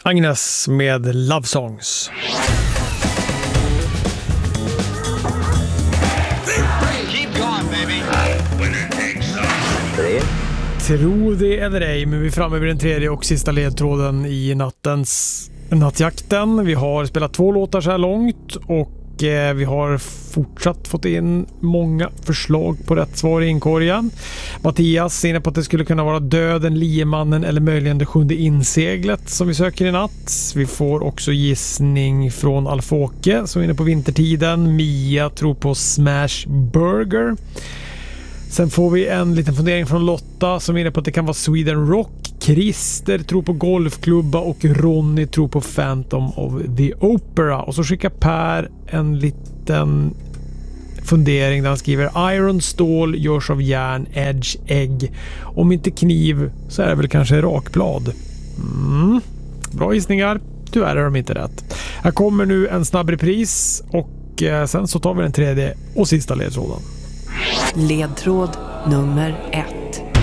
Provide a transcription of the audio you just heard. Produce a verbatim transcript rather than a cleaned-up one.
Agnes med Love Songs. Tro det eller ej, men vi är framme vid den tredje och sista ledtråden i nattens nattjakten. Vi har spelat två låtar så här långt och eh, vi har fortsatt fått in många förslag på rätt svar i inkorgen. Mattias är inne på att det skulle kunna vara Döden, Liemannen eller möjligen Det sjunde inseglet som vi söker i natt. Vi får också gissning från Alfåke som är inne på Vintertiden. Mia tror på Smash Burger. Sen får vi en liten fundering från Lotta som är inne på att det kan vara Sweden Rock. Christer tror på Golfklubba och Ronny tror på Phantom of the Opera. Och så skickar Per en liten fundering där han skriver Iron, stål, görs av järn, edge, ägg. Om inte kniv så är det väl kanske rakblad. Mm. Bra gissningar. Tyvärr är de inte rätt. Här kommer nu en snabb repris och eh, sen så tar vi den tredje och sista ledtråden. Ledtråd nummer ett.